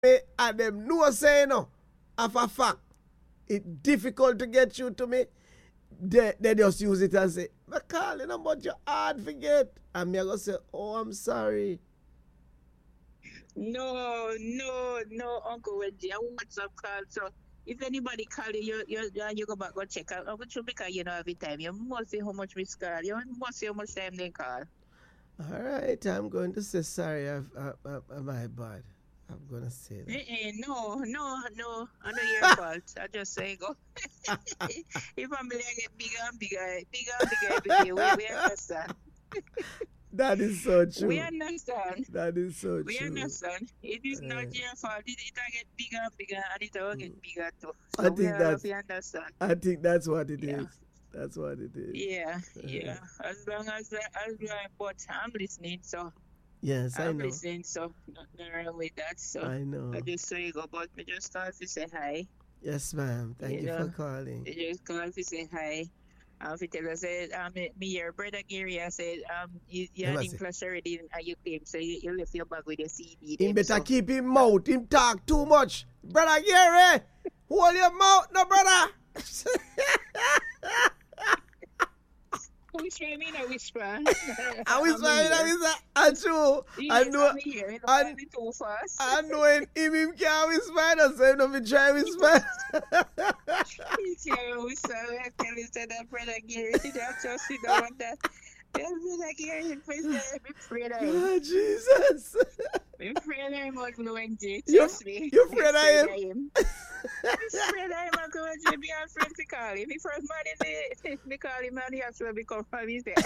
me and them know say no. Of a fact, it's difficult to get you to me. They just use it and say, "I calling about your hard forget." And me I go say, "Oh, I'm sorry." No, Uncle Wendy. I WhatsApp call. So if anybody call you go back go check out. Uncle True, because you know every time you must see how much we call. You must see how much time they call. All right, I'm going to say sorry. My bad. I'm going to say that. No. I know your fault. I just say go. If family get bigger and bigger every day, we understand. That is so true. We understand. That is so We true. understand. It is not your fault. It will get bigger and bigger, and it will get bigger too. I So think we understand. I think that's what it Yeah. is. That's what it is. Yeah. As long as but I'm listening, so Yes, I I'm know. listening, so nothing wrong with that. So I know. I just say go, but me just call to say hi. Yes, ma'am. Thank you You for know, calling. I just call to say hi. If you tell us, me your brother Gary, I said, you Let had me him see. clash already and you claim, so you left your bag with your CD. Him Them, better so keep him mouth. Him talk too much. Brother Gary, hold your mouth, no brother. whisper me no whisper. I whisper. I true. I know. I'm here. You I- don't be too fast. I know him can't whisper. I don't say nothing. Try whisper. He can't whisper. I tell you, said that brother Gary, you don't trust you don't want that. Tell brother Gary, please, be afraid of him. Oh, Jesus. Be afraid of him, Uncle Wendy. You- Trust me. you afraid of him? Be afraid of him, Uncle Wendy. Be afraid to call him. He first man in the call him and he actually become from he say,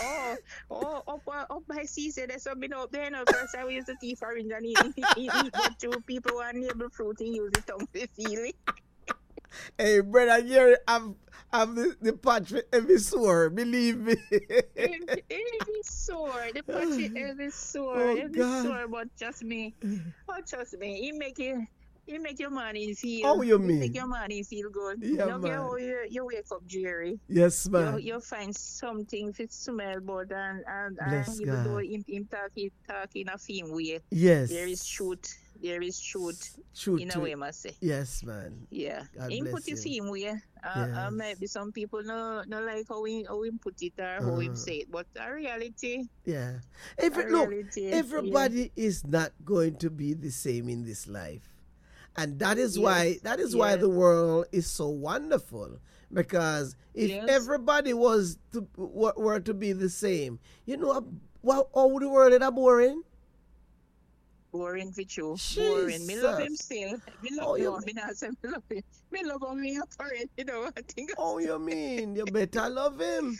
up by sea, say there's something up there. No, first time we used to thief orange and he but two people who are neighbor fruit, he use it tongue to feel it. Hey, brother Gary, I'm the patch for every sore. Believe me. Every sore, the patchy every sore, Oh, every God. sore, but trust me, he make your money feel. How you He mean? make your money feel good. Yeah, Look at man. how you wake up, Jerry. Yes, man. You find something to smell good and Bless even though God. him talk in a film way, Yes. there is truth Truth in to a way, it. must say. Yes, man. Yeah, God him bless put his him. him way. Yes. Maybe some people no like how him put it or how him Uh-huh. say it, but a reality, Yeah. a Look, reality. everybody is not going to be the same in this life. And that is Yes, why yes. the world is so wonderful. Because if Yes. everybody were to be the same, well, how the world is boring. Boring for you. Boring. Me love him Jesus. still. Me Oh, love you- him. Me not say me love him. Me love how me operate. You know what I think? Oh, you mean you better love him?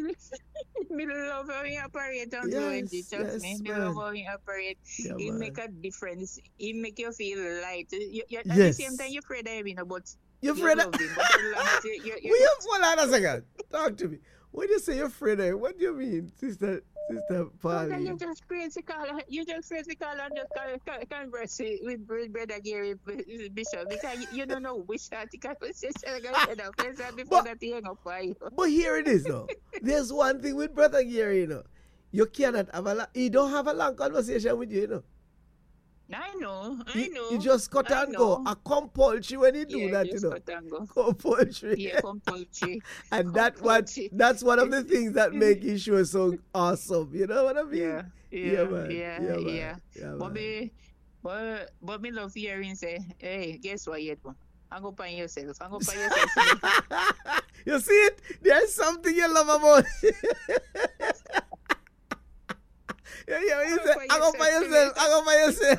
Me love how he operate on Yes, ONG. Trust me. yes, Me man. love how he operate. Yeah, He man. make a difference. He make you feel light. At the Yes. same time, you're afraid of him, you know, but You're you afraid love of him. But as long as Hold on a second. Talk to me. When you say you're afraid of him, what do you mean, Sister Sometimes Polly? you just crazy call. You just crazy call and just converse with Brother Gary Bishop because you don't know which article conversation I'm going to end up before But- that he hang up for you. But here it is, though. There's one thing with Brother Gary, You cannot have he don't have a long conversation with you, I know. You just cut I and go. know. A compulsory when you do Yeah, that, just cut and go. Compulsory. Yeah, compulsory. And compulsory. that's one of the things that make his show so awesome. You know what I mean? Yeah, man. yeah. Yeah, But man. me love hearing say, hey, guess what you do? I'm going to find yourself. I'm going to find yourself. You see it? There's something you love about it. Yeah, you say, I'm going to find yourself. I'm going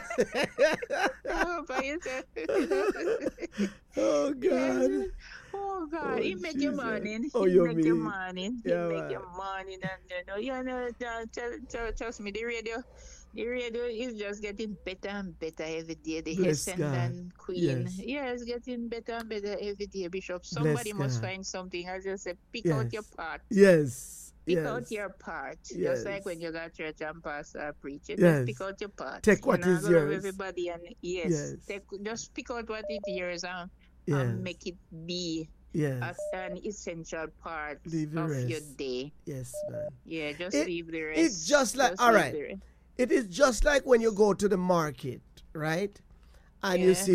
I'm going to find yourself. Oh, God. Oh God! Oh, He make your Jesus. morning. Oh, He you make your mean- morning. He Yeah, make man. your morning, and trust me, the radio is just getting better and better every day. The Bless Essendon God. Queen, Yes. yeah, it's getting better and better every day. Bishop, somebody must God. find something. I just say, pick out your Yes. part. Yes. Pick yes. out your part. Yes. Just like when you got church and pastor preaching. Yes. Just pick out your part. Take what You're is not gonna love yours. everybody and Yes. just pick out what is yours and Yes. make it be Yes. an essential part Leave the of your rest. day. Yes, man. Yeah, just It- leave the rest. it's just like- Just all leave right. the rest. It is just like when you go to the market, right? and you Yeah. see